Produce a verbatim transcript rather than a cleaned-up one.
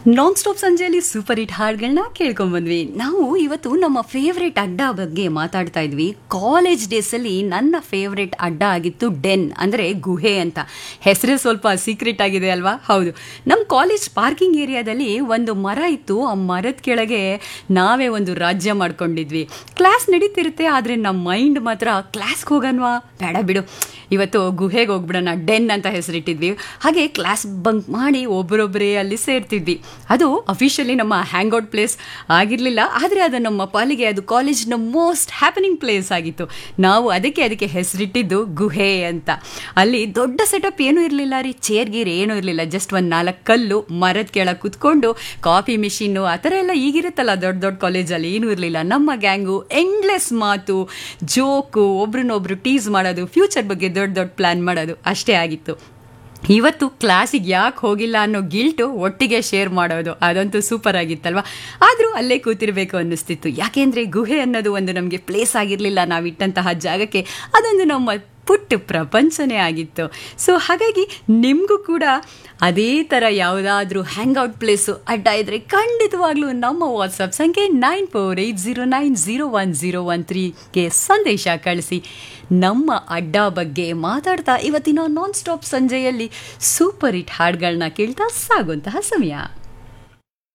Non stop ಸಂಜೆಯಲ್ಲಿ super hit ಹಾಡುಗಳನ್ನ ಕೇಳ್ಕೊಂಡ್ಬಂದ್ವಿ. ನಾವು ಇವತ್ತು ನಮ್ಮ ಫೇವ್ರೇಟ್ ಅಡ್ಡ ಬಗ್ಗೆ ಮಾತಾಡ್ತಾ ಇದ್ವಿ. ಕಾಲೇಜ್ ಡೇಸಲ್ಲಿ ನನ್ನ ಫೇವ್ರೇಟ್ ಅಡ್ಡ ಆಗಿತ್ತು ಡೆನ್, ಅಂದರೆ ಗುಹೆ ಅಂತ. ಹೆಸರೇ ಸ್ವಲ್ಪ ಸೀಕ್ರೆಟ್ ಆಗಿದೆ ಅಲ್ವಾ? ಹೌದು, ನಮ್ಮ ಕಾಲೇಜ್ ಪಾರ್ಕಿಂಗ್ ಏರಿಯಾದಲ್ಲಿ ಒಂದು ಮರ ಇತ್ತು. ಆ ಮರದ ಕೆಳಗೆ ನಾವೇ ಒಂದು ರಾಜ್ಯ ಮಾಡ್ಕೊಂಡಿದ್ವಿ. ಕ್ಲಾಸ್ ನಡೀತಿರುತ್ತೆ, ಆದರೆ ನಮ್ಮ ಮೈಂಡ್ ಮಾತ್ರ ಕ್ಲಾಸ್ಗೆ ಹೋಗನ್ವಾ, ಬೇಡ ಬಿಡು ಇವತ್ತು ಗುಹೆಗೆ ಹೋಗ್ಬಿಡೋಣ, ಡೆನ್ ಅಂತ ಹೆಸರಿಟ್ಟಿದ್ವಿ. ಹಾಗೆ ಕ್ಲಾಸ್ ಬಂಕ್ ಮಾಡಿ ಒಬ್ಬರೊಬ್ಬರೇ ಅಲ್ಲಿ ಸೇರ್ತಿದ್ವಿ. ಅದು ಅಫಿಷಿಯಲಿ ನಮ್ಮ ಹ್ಯಾಂಗ್ಔಟ್ ಪ್ಲೇಸ್ ಆಗಿರಲಿಲ್ಲ, ಆದರೆ ಅದು ನಮ್ಮ ಪಾಲಿಗೆ ಅದು ಕಾಲೇಜ್ನ ಮೋಸ್ಟ್ ಹ್ಯಾಪನಿಂಗ್ ಪ್ಲೇಸ್ ಆಗಿತ್ತು. ನಾವು ಅದಕ್ಕೆ ಅದಕ್ಕೆ ಹೆಸರಿಟ್ಟಿದ್ದು ಗುಹೆ ಅಂತ. ಅಲ್ಲಿ ದೊಡ್ಡ ಸೆಟಪ್ ಏನೂ ಇರಲಿಲ್ಲ ರೀ, ಚೇರ್ ಗೀರ್ ಏನೂ ಇರಲಿಲ್ಲ. ಜಸ್ಟ್ ಒಂದು ನಾಲ್ಕು ಕಲ್ಲು, ಮರದ ಕೆಳಗೆ ಕುತ್ಕೊಂಡು ಕಾಫಿ ಮಿಷಿನ್ನು ಆ ಥರ ಎಲ್ಲ ಈಗಿರುತ್ತಲ್ಲ ದೊಡ್ಡ ದೊಡ್ಡ ಕಾಲೇಜಲ್ಲಿ, ಏನೂ ಇರಲಿಲ್ಲ. ನಮ್ಮ ಗ್ಯಾಂಗು ಎಂಡ್ಲೆಸ್ ಮಾತು, ಜೋಕು, ಒಬ್ರನ್ನೊಬ್ರು ಟೀಸ್ ಮಾಡೋದು, ಫ್ಯೂಚರ್ ಬಗ್ಗೆ ದೊಡ್ಡ ದೊಡ್ಡ ಪ್ಲ್ಯಾನ್ ಮಾಡೋದು, ಅಷ್ಟೇ ಆಗಿತ್ತು. ಇವತ್ತು ಕ್ಲಾಸಿಗೆ ಯಾಕೆ ಹೋಗಿಲ್ಲ ಅನ್ನೋ ಗಿಲ್ಟು ಒಟ್ಟಿಗೆ ಶೇರ್ ಮಾಡೋದು, ಅದಂತೂ ಸೂಪರ್ ಆಗಿತ್ತಲ್ವ. ಆದರೂ ಅಲ್ಲೇ ಕೂತಿರ್ಬೇಕು ಅನ್ನಿಸ್ತಿತ್ತು. ಯಾಕೆಂದರೆ ಗುಹೆ ಅನ್ನೋದು ಒಂದು ನಮಗೆ ಪ್ಲೇಸ್ ಆಗಿರಲಿಲ್ಲ, ನಾವಿಟ್ಟಂತಹ ಜಾಗಕ್ಕೆ ಅದೊಂದು ನಮ್ಮ ಪುಟ್ಟ ಪ್ರಪಂಚನೇ ಆಗಿತ್ತು. ಸೊ ಹಾಗಾಗಿ ನಿಮಗೂ ಕೂಡ ಅದೇ ಥರ ಯಾವುದಾದ್ರೂ ಹ್ಯಾಂಗ್ಔಟ್ ಪ್ಲೇಸು ಅಡ್ಡ ಇದ್ದರೆ ಖಂಡಿತವಾಗ್ಲೂ ನಮ್ಮ ವಾಟ್ಸಪ್ ಸಂಖ್ಯೆ nine four eight zero nine zero one zero one ತ್ರೀಗೆ ಸಂದೇಶ ಕಳಿಸಿ. ನಮ್ಮ ಅಡ್ಡ ಬಗ್ಗೆ ಮಾತಾಡ್ತಾ ಇವತ್ತಿನ ನಾನ್ ಸ್ಟಾಪ್ ಸಂಜೆಯಲ್ಲಿ ಸೂಪರ್ ಹಿಟ್ ಹಾಡುಗಳನ್ನ ಕೇಳ್ತಾ ಸಾಗುವಂತಹ ಸಮಯ.